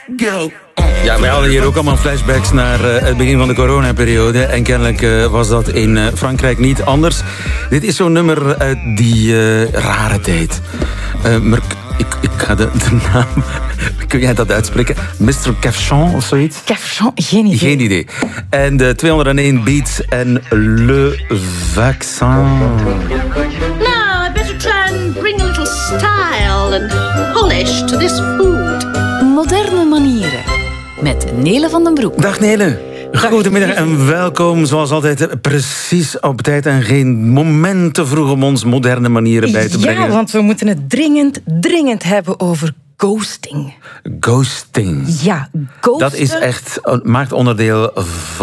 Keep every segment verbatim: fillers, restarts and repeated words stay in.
go. Ja, wij hadden hier ook allemaal flashbacks naar uh, het begin van de coronaperiode. En kennelijk uh, was dat in uh, Frankrijk niet anders. Dit is zo'n nummer uit die uh, rare tijd. Uh, maar ik, ik ga de, de naam... Kun jij dat uitspreken? mister Cafchon of zoiets? Cafchon? Geen idee. Geen idee. En de tweehonderdéén Beats en Le Vaccin. Now, I better try and bring a little style and polish to this food. Moderne manieren. Met Nele van den Broek. Dag Nele. Goedemiddag en welkom, zoals altijd, precies op tijd en geen moment te vroeg om ons moderne manieren bij te brengen. Ja, want we moeten het dringend, dringend hebben over ghosting. Ghosting. Ja, ghosten. Dat is echt, maakt onderdeel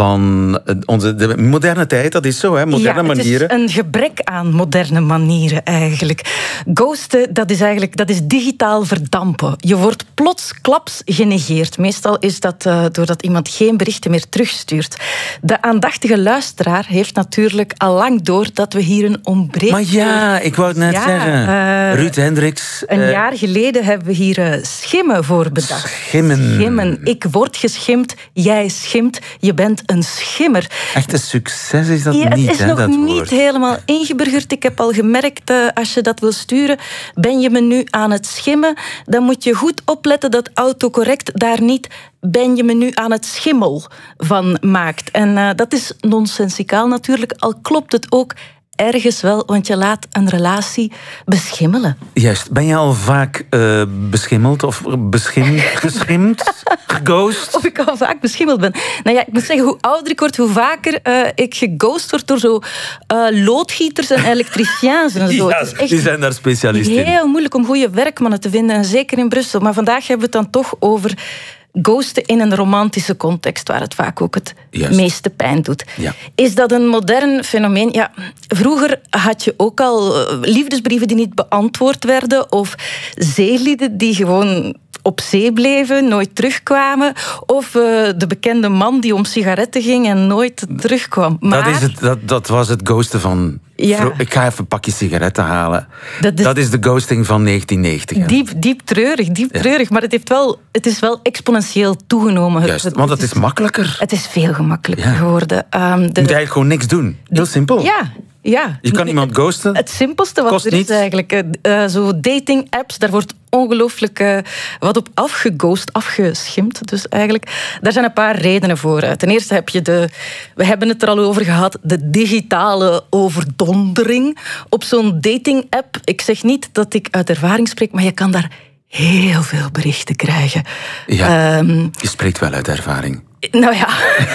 van onze de moderne tijd. Dat is zo, hè? Moderne ja, het manieren. Het is een gebrek aan moderne manieren eigenlijk. Ghosten, dat is eigenlijk dat is digitaal verdampen. Je wordt plotsklaps genegeerd. Meestal is dat uh, doordat iemand geen berichten meer terugstuurt. De aandachtige luisteraar heeft natuurlijk al lang door dat we hier een ontbreking... Maar ja, ik wou het net ja, zeggen. Uh, Ruud Hendricks. Een uh, jaar geleden hebben we hier uh, schimmen voor bedacht. Schimmen. Schimmen. Ik word geschimd, jij schimt, je bent een schimmer. Echt een succes is dat ja, niet, het is hè, nog dat niet woord. helemaal ingeburgerd. Ik heb al gemerkt, uh, als je dat wil sturen, ben je me nu aan het schimmen, dan moet je goed opletten dat autocorrect daar niet ben je me nu aan het schimmel van maakt. En uh, dat is nonsensicaal natuurlijk, al klopt het ook ergens wel, want je laat een relatie beschimmelen. Juist. Ben je al vaak uh, beschimmeld of beschimd, geschimd, geghost? Of ik al vaak beschimmeld ben. Nou ja, ik moet zeggen, hoe ouder ik word, hoe vaker uh, ik geghost word door zo uh, loodgieters en elektriciens en zo. Ja, het is echt die zijn daar specialisten in. heel moeilijk om goede werkmannen te vinden, en zeker in Brussel. Maar vandaag hebben we het dan toch over ghosten in een romantische context, waar het vaak ook het Juist. meeste pijn doet. Ja. Is dat een modern fenomeen? Ja, vroeger had je ook al liefdesbrieven die niet beantwoord werden, of zeelieden die gewoon op zee bleven, nooit terugkwamen, of uh, de bekende man die om sigaretten ging en nooit terugkwam. Maar Dat, is het, dat, dat was het ghosten van... Ja. Ik ga even een pakje sigaretten halen. Dat is, dat is de ghosting van negentien negentig. Hè? Diep, diep treurig, diep Ja. treurig. Maar het, heeft wel, het is wel exponentieel toegenomen. Juist, het, want het het is makkelijker. Het is veel gemakkelijker Ja. geworden. Um, de, Je moet eigenlijk gewoon niks doen. Heel simpel. ja, ja. Je kan iemand ghosten. Het simpelste wat Kost er is niets. eigenlijk. Uh, zo dating-apps, daar wordt ongelooflijk uh, wat op afgeghost, afgeschimpt. Dus eigenlijk, daar zijn een paar redenen voor. Ten eerste heb je de, we hebben het er al over gehad, de digitale overdondering op zo'n dating-app. Ik zeg niet dat ik uit ervaring spreek, maar je kan daar heel veel berichten krijgen. Ja, Um, je spreekt wel uit ervaring. nou ja...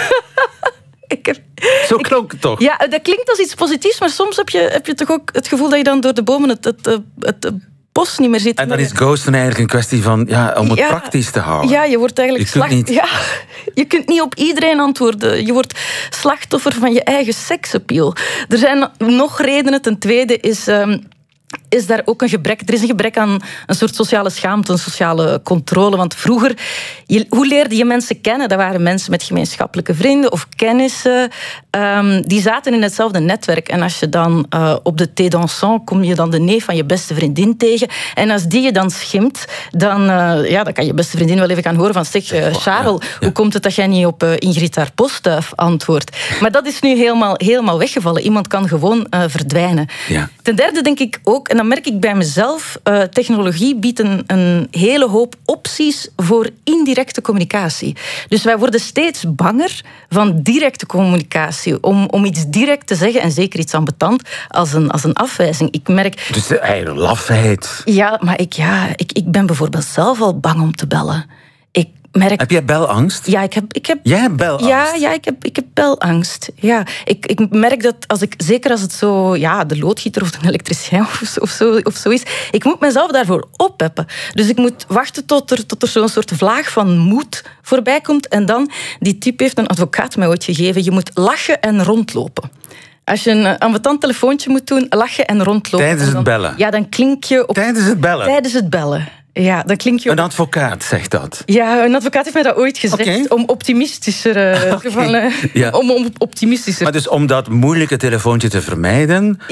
Ik heb, Zo klonk het toch? Ja, dat klinkt als iets positiefs, maar soms heb je, heb je toch ook het gevoel dat je dan door de bomen het, het, het, het bos niet meer ziet. En dan is ghosten eigenlijk een kwestie van ja, om het Ja, praktisch te houden. Ja, je wordt eigenlijk Je kunt slacht- niet- Ja, je kunt niet op iedereen antwoorden. Je wordt slachtoffer van je eigen seksappeal. Er zijn nog redenen. Ten tweede is... Um, is daar ook een gebrek. Er is een gebrek aan een soort sociale schaamte, een sociale controle. Want vroeger, je, hoe leerde je mensen kennen? Dat waren mensen met gemeenschappelijke vrienden of kennissen. Um, die zaten in hetzelfde netwerk. En als je dan uh, op de thé dansant kom je dan de neef van je beste vriendin tegen. En als die je dan schimt, dan, uh, ja, dan kan je beste vriendin wel even gaan horen van zeg, uh, Charles, ja. hoe komt het dat jij niet op uh, Ingrid haar postduif antwoordt? Maar dat is nu helemaal, helemaal weggevallen. Iemand kan gewoon uh, verdwijnen. Ja. Ten derde denk ik ook, en dan merk ik bij mezelf, uh, technologie biedt een, een hele hoop opties voor indirecte communicatie. Dus wij worden steeds banger van directe communicatie. Om, om iets direct te zeggen, en zeker iets ambetant, als een, als een afwijzing. Ik merk... Dus de eigen lafheid. Ja, maar ik, ja, ik, ik ben bijvoorbeeld zelf al bang om te bellen. Ik merk... Heb jij belangst? Ja, ik heb... Ik heb Jij hebt belangst? Ja, ja ik, heb, ik heb belangst. Ja, ik, ik merk dat als ik, zeker als het zo, ja, de loodgieter of de elektricien of zo, of zo, of zo is, ik moet mezelf daarvoor oppeppen. Dus ik moet wachten tot er, tot er zo'n soort vlaag van moed voorbij komt. En dan, die tip heeft een advocaat mij ooit gegeven, je moet lachen en rondlopen. Als je een ambetant telefoontje moet doen, lachen en rondlopen. Tijdens dan, het bellen? Ja, dan klink je op... Tijdens het bellen? Tijdens het bellen. Ja, dan klink je op... Een advocaat zegt dat. Ja, een advocaat heeft mij dat ooit gezegd. Okay. Om optimistischer... Uh, Okay. van, uh, Ja. om, om optimistischer... Maar dus om dat moeilijke telefoontje te vermijden,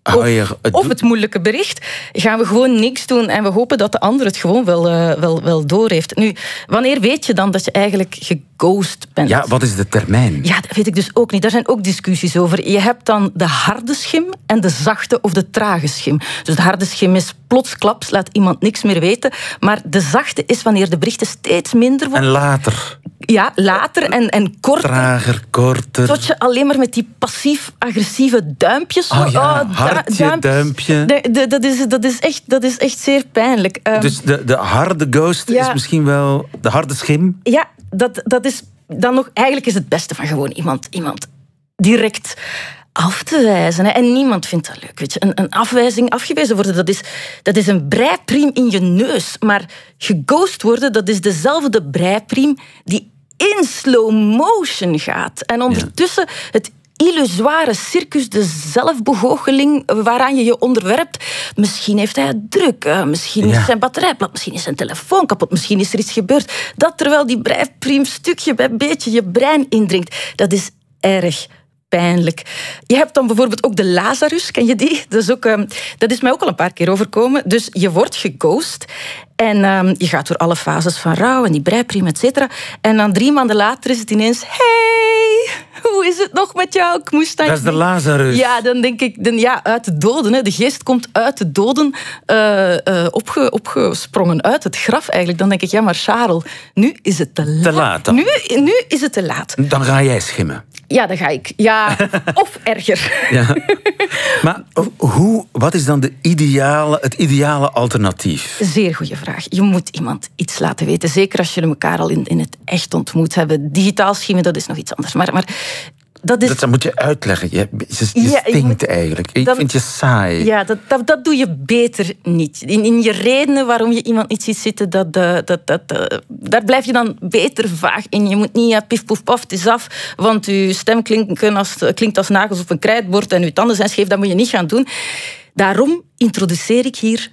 Of, Oh, ja, het of doet- het moeilijke bericht, gaan we gewoon niks doen en we hopen dat de ander het gewoon wel, uh, wel, wel doorheeft. Nu, wanneer weet je dan dat je eigenlijk geghost bent? Ja, wat is de termijn? Ja, dat weet ik dus ook niet. Daar zijn ook discussies over. Je hebt dan de harde schim en de zachte of de trage schim. Dus de harde schim is plotsklaps, laat iemand niks meer weten. Maar de zachte is wanneer de berichten steeds minder worden. En later? Ja, later en, en korter. Trager, korter. Tot je alleen maar met die passief-agressieve duimpjes... Oh ja, du- hartje, duimpje. De, de, dat, is, dat, is echt, dat is echt zeer pijnlijk. Um, Dus de, de harde ghost Ja. is misschien wel de harde schim? Ja, dat, dat is dan nog... Eigenlijk is het beste van gewoon iemand, iemand direct af te wijzen. Hè. En niemand vindt dat leuk. Weet je. Een, een afwijzing, afgewezen worden, dat is, dat is een breipriem in je neus. Maar geghost worden, dat is dezelfde breipriem die in slow motion gaat. En ondertussen het illusoire circus, de zelfbegoocheling waaraan je je onderwerpt. Misschien heeft hij het druk, uh, misschien Ja. is zijn batterij plat, misschien is zijn telefoon kapot, misschien is er iets gebeurd. Dat terwijl die breipriem stukje bij beetje je brein indringt. Dat is erg pijnlijk. Je hebt dan bijvoorbeeld ook de Lazarus, ken je die? Dat is, ook, um, dat is mij ook al een paar keer overkomen. Dus je wordt geghost en um, je gaat door alle fases van rouw en die breipriem, et cetera. En dan drie maanden later is het ineens... Hey, hoe is het nog met jou? Ik moest aan Dat is je de Lazarus. Ja, dan denk ik, dan, ja, uit de doden. Hè. De geest komt uit de doden uh, uh, opge, opgesprongen uit het graf eigenlijk. Dan denk ik, ja, maar Charles, nu is het te laat. Te laat dan. Nu, nu is het te laat. Dan ga jij schimmen. Ja, dan ga ik. Ja, of erger. Ja. Maar hoe, wat is dan de ideale, het ideale alternatief? Zeer goede vraag. Je moet iemand iets laten weten. Zeker als jullie elkaar al in, in het echt ontmoet hebben. Digitaal schimmen, dat is nog iets anders. Maar, maar dat is... Dat moet je uitleggen. Je, je, je Ja, je stinkt moet- eigenlijk. Ik dan- vind je saai. Ja, dat, dat, dat doe je beter niet. In, in je redenen waarom je iemand niet ziet zitten, dat, dat, dat, dat, dat- daar blijf je dan beter vaag in. Je moet niet, ja, pif, poef, paf, het is af, want je stem klinkt als, klinkt als nagels op een krijtbord en je tanden zijn scheef, dat moet je niet gaan doen. Daarom introduceer ik hier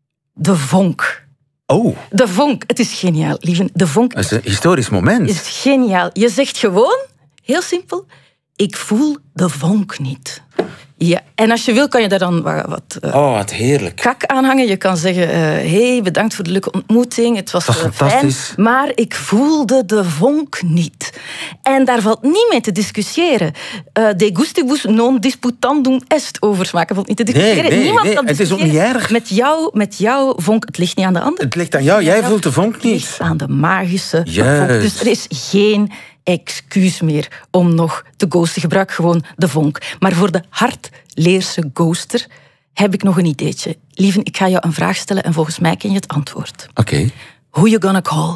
de vonk. Oh, De vonk, het is geniaal, lieve. De vonk dat is een historisch moment. is geniaal. Je zegt gewoon, heel simpel, ik voel de vonk niet. Ja, en als je wil, kan je daar dan wat, wat uh, Oh, wat heerlijk. kak aanhangen. Je kan zeggen, uh, hey, bedankt voor de leuke ontmoeting. Het was, Dat is uh, fantastisch. fijn, maar ik voelde de vonk niet. En daar valt niet mee te discussiëren. Uh, de gustibus non disputandum est over smaken valt niet te discussiëren. Nee, nee, Niemand nee, kan het is ook niet discussiëren erg. Met jou, met jouw vonk. Het ligt niet aan de ander. Het ligt aan jou. Jij voelt de vonk Het niet. ligt aan de magische Juist. vonk. Dus er is geen excuus meer om nog te ghosten. Gebruik gewoon de vonk. Maar voor de hardleerse ghoster heb ik nog een ideetje. Lieven, ik ga jou een vraag stellen en volgens mij ken je het antwoord. Oké. Who you gonna call?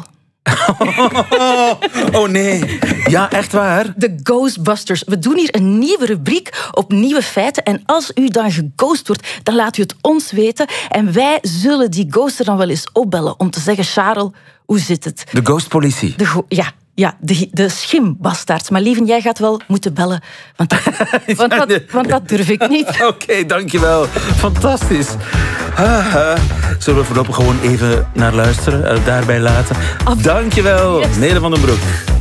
Oh nee. Ja, echt waar? De Ghostbusters. We doen hier een nieuwe rubriek op nieuwe feiten. En als u dan geghost wordt, dan laat u het ons weten. En wij zullen die ghoster dan wel eens opbellen om te zeggen, Charles, hoe zit het? De ghostpolitie. De go- ja, ja, de, de schimbastaards. Maar lieven, jij gaat wel moeten bellen. Want dat, want dat, want dat durf ik niet. Oké, okay, dankjewel. Fantastisch. Ah, ah. Zullen we voorlopig gewoon even naar luisteren, uh, daarbij laten. Dankjewel, Yes. Nele van den Broek.